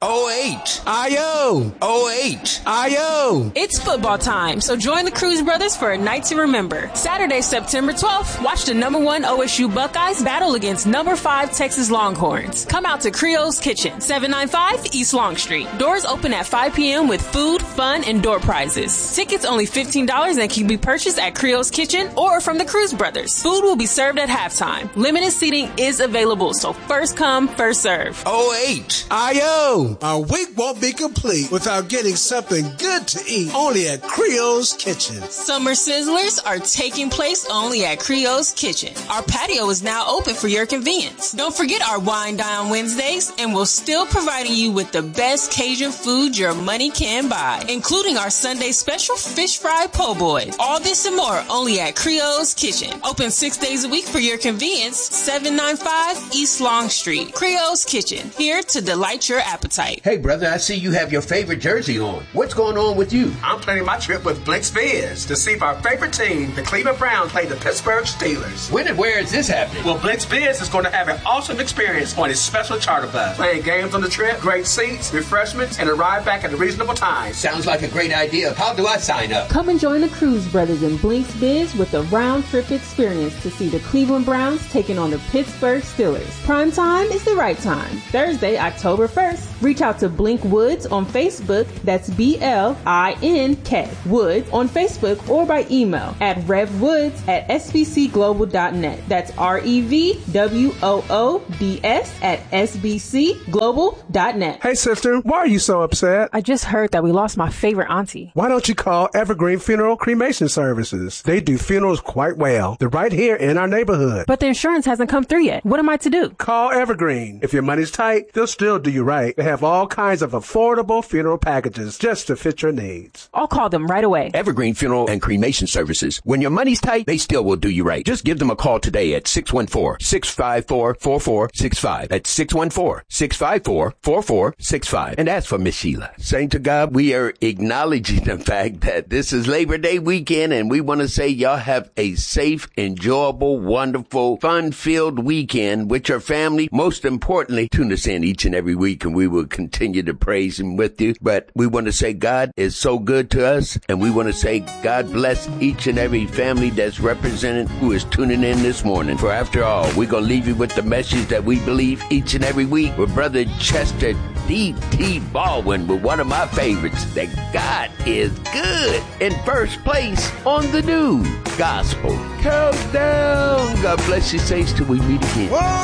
08. Ayo. 08. Ayo. It's football time, so join the Cruz Brothers for a night to remember. Saturday, September 12th, watch the number 1 OSU Buckeyes battle against number 5 Texas Longhorns. Come out to Creole's Kitchen, 795 East Long Street. Doors open at 5 p.m. with food, fun, and door prizes. Tickets only $15 and can be purchased at Creole's Kitchen or from the Cruz Brothers. Food will be served at halftime. Limited seating is available, so first come, first serve. 08. Ayo. Our week won't be complete without getting something good to eat only at Creole's Kitchen. Summer sizzlers are taking place only at Creole's Kitchen. Our patio is now open for your convenience. Don't forget our Wine Down Wednesdays, and we're still providing you with the best Cajun food your money can buy, including our Sunday special fish fry po' boys. All this and more only at Creole's Kitchen. Open 6 days a week for your convenience, 795 East Long Street. Creole's Kitchen, here to delight your appetite. Hey, brother, I see you have your favorite jersey on. What's going on with you? I'm planning my trip with Blink's Biz to see if our favorite team, the Cleveland Browns, play the Pittsburgh Steelers. When and where is this happening? Well, Blink's Biz is going to have an awesome experience on his special charter bus. Playing games on the trip, great seats, refreshments, and a ride back at a reasonable time. Sounds like a great idea. How do I sign up? Come and join the Cruz Brothers in Blink's Biz with a round-trip experience to see the Cleveland Browns taking on the Pittsburgh Steelers. Prime time is the right time. Thursday, October 1st. Reach out to Blink Woods on Facebook. That's BLINK Woods on Facebook or by email at revwoods@sbcglobal.net. That's REVWOODS@sbcglobal.net. Hey, sister, why are you so upset? I just heard that we lost my favorite auntie. Why don't you call Evergreen Funeral Cremation Services? They do funerals quite well. They're right here in our neighborhood. But the insurance hasn't come through yet. What am I to do? Call Evergreen. If your money's tight, they'll still do you right. They have all kinds of affordable funeral packages just to fit your needs. I'll call them right away. Evergreen Funeral and Cremation Services. When your money's tight, they still will do you right. Just give them a call today at 614-654-4465. That's 614-654-4465. And ask for Miss Sheila. Saint to God, we are acknowledging the fact that this is Labor Day weekend, and we want to say y'all have a safe, enjoyable, wonderful, fun-filled weekend with your family. Most importantly, tune us in each and every week, and we will continue to praise Him with you. But we want to say God is so good to us, and we want to say God bless each and every family that's represented who is tuning in this morning. For after all, we're going to leave you with the message that we believe each and every week with Brother Chester D.T. Baldwin, with one of my favorites, that God is good, in first place on the new gospel countdown. God bless you, saints, till we meet again.